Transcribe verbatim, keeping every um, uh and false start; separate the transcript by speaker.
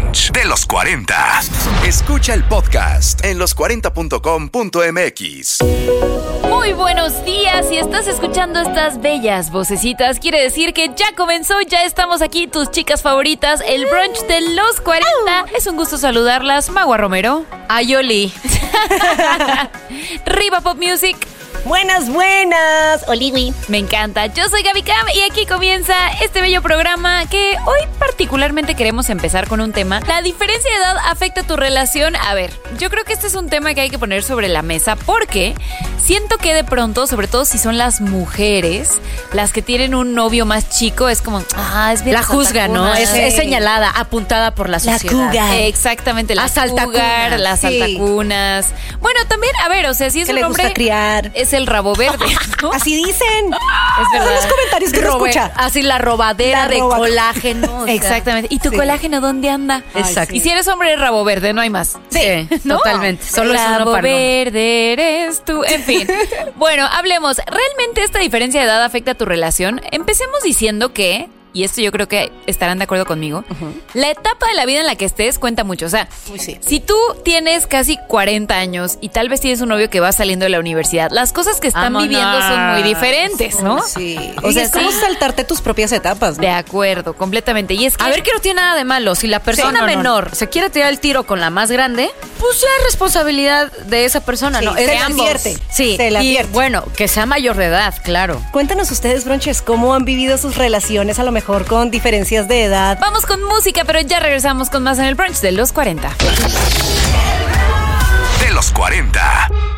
Speaker 1: brunch de los cuarenta. Escucha el podcast en los cuarenta punto com punto m x.
Speaker 2: Muy buenos días, si estás escuchando estas bellas vocecitas, quiere decir que ya comenzó, ya estamos aquí, tus chicas favoritas, el brunch de los cuarenta. Es un gusto saludarlas, Magua Romero.
Speaker 3: Ayoli.
Speaker 2: Riva Pop Music.
Speaker 4: Buenas, buenas. Oliwi.
Speaker 2: Me encanta. Yo soy Gaby Cam y aquí comienza este bello programa que hoy particularmente queremos empezar con un tema. ¿La diferencia de edad afecta tu relación? A ver, yo creo que este es un tema que hay que poner sobre la mesa porque siento que de pronto, sobre todo si son las mujeres, las que tienen un novio más chico, es como, ah, es bien.
Speaker 3: La juzga, ¿no? Es,
Speaker 2: Sí.
Speaker 3: es señalada, apuntada por la sociedad.
Speaker 4: La cougar.
Speaker 2: Exactamente, la cougar, las
Speaker 4: sí.
Speaker 2: saltacunas. Bueno, también, a ver, o sea, si es
Speaker 4: Que
Speaker 2: un
Speaker 4: le
Speaker 2: hombre,
Speaker 4: gusta criar.
Speaker 2: es el rabo verde, ¿no?
Speaker 4: Así dicen.
Speaker 2: Es verdad.
Speaker 4: Son los comentarios que uno
Speaker 3: Robe-
Speaker 4: escucha.
Speaker 3: Así la robadera
Speaker 4: La
Speaker 3: de
Speaker 4: roba-
Speaker 3: colágeno. o sea.
Speaker 2: Exactamente. ¿Y tu
Speaker 4: Sí.
Speaker 2: colágeno dónde anda?
Speaker 3: Exacto.
Speaker 2: Y si eres hombre, es rabo verde, no hay más.
Speaker 3: Sí,
Speaker 2: ¿no?
Speaker 3: totalmente. Solo es uno
Speaker 2: Rabo
Speaker 3: para no.
Speaker 2: verde eres tú. En fin. Bueno, hablemos. ¿Realmente esta diferencia de edad afecta tu relación? Empecemos diciendo que, y esto yo creo que estarán de acuerdo conmigo, la etapa de la vida en la que estés cuenta mucho. O sea,
Speaker 4: Uy, sí.
Speaker 2: si tú tienes casi cuarenta años y tal vez tienes un novio que va saliendo de la universidad, las cosas que están
Speaker 3: Vámonos.
Speaker 2: viviendo son muy diferentes, ¿no?
Speaker 4: Sí.
Speaker 2: O
Speaker 4: O
Speaker 2: sea,
Speaker 4: sea, es como
Speaker 2: sí.
Speaker 4: saltarte tus propias etapas, ¿no?
Speaker 2: De acuerdo, completamente. Y es que
Speaker 3: A ver, que no tiene nada de malo. Si la persona
Speaker 4: Sí, no, no.
Speaker 3: menor se quiere tirar el tiro con la más grande, pues ya es responsabilidad de esa persona,
Speaker 4: Sí,
Speaker 3: ¿no?
Speaker 4: se
Speaker 3: Es de
Speaker 4: le
Speaker 3: ambos.
Speaker 4: advierte.
Speaker 3: Sí,
Speaker 4: Se le
Speaker 3: y
Speaker 4: advierte.
Speaker 3: bueno, que sea mayor de edad, claro.
Speaker 4: Cuéntanos ustedes, bronches, cómo han vivido sus relaciones, a lo mejor con diferencias de edad.
Speaker 2: vamos con música, pero ya regresamos con más en el brunch de los cuarenta.
Speaker 1: De los cuarenta.